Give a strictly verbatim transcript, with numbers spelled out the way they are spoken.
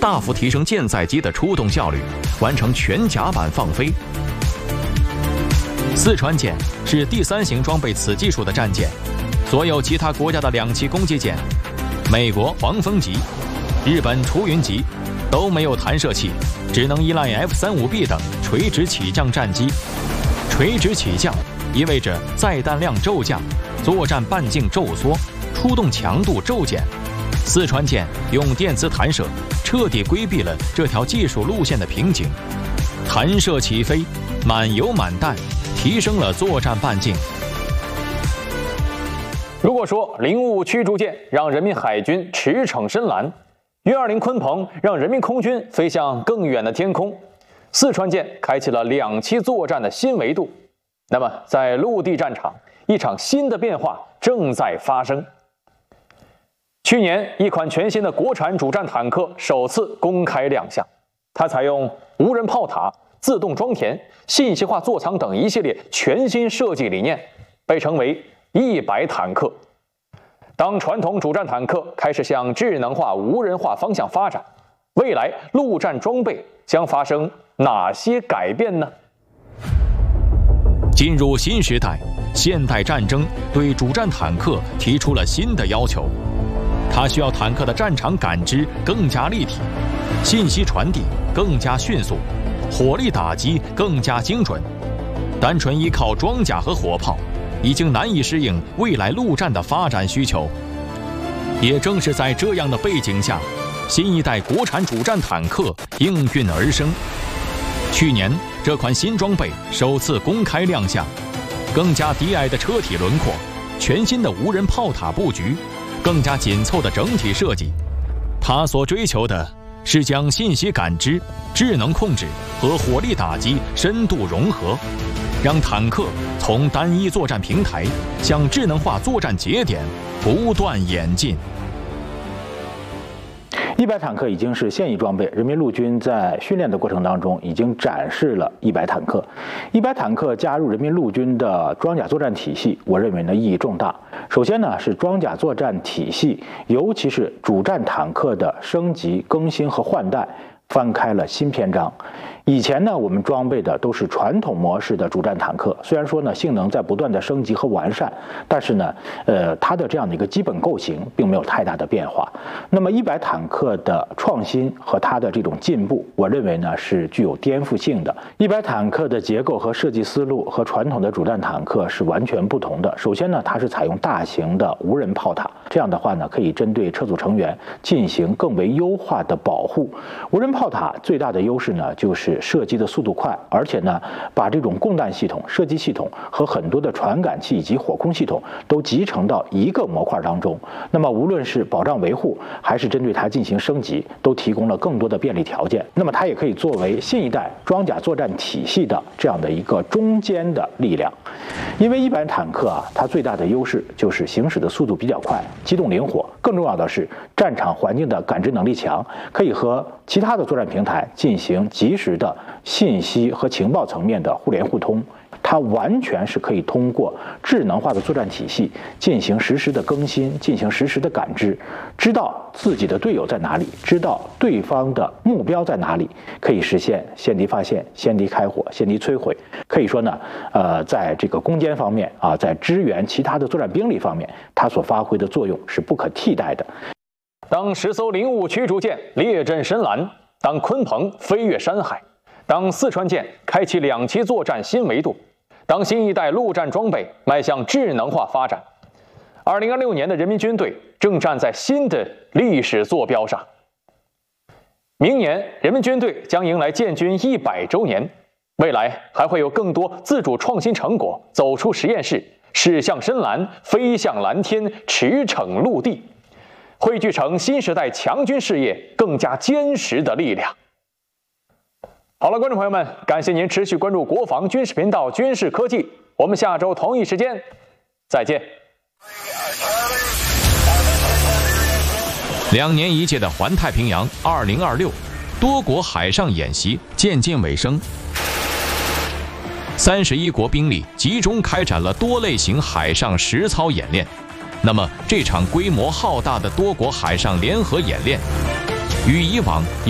大幅提升舰载机的出动效率，完成全甲板放飞。四川舰是第三型装备此技术的战舰，所有其他国家的两栖攻击舰，美国黄蜂级、日本出云级都没有弹射器，只能依赖 F 三十五 B 等垂直起降战机。垂直起降意味着载弹量骤降，作战半径骤缩，出动强度骤减。四川舰用电磁弹射彻底规避了这条技术路线的瓶颈，弹射起飞，满油满弹，提升了作战半径。 如果说零五五驱逐舰让人民海军驰骋深蓝，运二零鲲鹏让人民空军飞向更远的天空，四川舰开启了两栖作战的新维度。那么，在陆地战场，一场新的变化正在发生。去年，一款全新的国产主战坦克首次公开亮相，它采用无人炮塔、自动装填、信息化座舱等一系列全新设计理念，被称为一百坦克。当传统主战坦克开始向智能化、无人化方向发展，未来陆战装备将发生哪些改变呢？ 进入新时代，现代战争对主战坦克提出了新的要求。它需要坦克的战场感知更加立体，信息传递更加迅速，火力打击更加精准。单纯依靠装甲和火炮，已经难以适应未来陆战的发展需求。也正是在这样的背景下，新一代国产主战坦克应运而生。去年，这款新装备首次公开亮相，更加低矮的车体轮廓，全新的无人炮塔布局，更加紧凑的整体设计。它所追求的是将信息感知、智能控制和火力打击深度融合，让坦克从单一作战平台向智能化作战节点不断演进。 一百坦克已经是现役装备，人民陆军在训练的过程当中已经展示了一百坦克。一百坦克加入人民陆军的装甲作战体系，我认为呢意义重大。首先呢是装甲作战体系，尤其是主战坦克的升级、更新和换代，翻开了新篇章。以前呢，我们装备的都是传统模式的主战坦克，虽然说呢性能在不断的升级和完善，但是呢，呃，它的这样的一个基本构型并没有太大的变化。那么一百坦克的创新和它的这种进步，我认为呢是具有颠覆性的。一百坦克的结构和设计思路和传统的主战坦克是完全不同的。首先呢，它是采用大型的无人炮塔，这样的话呢，可以针对车组成员进行更为优化的保护。无人炮塔最大的优势呢，就是射击的速度快，而且呢，把这种供弹系统、射击系统和很多的传感器以及火控系统都集成到一个模块当中。那么，无论是保障维护，还是针对它进行升级，都提供了更多的便利条件。那么，它也可以作为新一代装甲作战体系的这样的一个中间的力量。因为一百坦克啊，它最大的优势就是行驶的速度比较快，机动灵活，更重要的是战场环境的感知能力强，可以和其他的作战平台进行及时的信息和情报层面的互联互通。它完全是可以通过智能化的作战体系进行实时的更新，进行实时的感知，知道自己的队友在哪里，知道对方的目标在哪里，可以实现先敌发现、先敌开火、先敌摧毁。可以说呢，呃，在这个攻坚方面啊，在支援其他的作战兵力方面，它所发挥的作用是不可替代的。 当十艘零五驱逐舰列阵深蓝，当鲲鹏飞越山海，当四川舰开启两栖作战新维度，当新一代陆战装备迈向智能化发展，二零二六年的人民军队正站在新的历史坐标上。明年，人民军队将迎来建军一百周年，未来还会有更多自主创新成果走出实验室，驶向深蓝，飞向蓝天，驰骋陆地，汇聚成新时代强军事业更加坚实的力量。好了，观众朋友们，感谢您持续关注国防军事频道军事科技，我们下周同一时间再见。 两年一届的环太平洋二零二六多国海上演习渐近尾声，三十一国兵力集中开展了多类型海上实操演练。那么，这场规模浩大的多国海上联合演练，与以往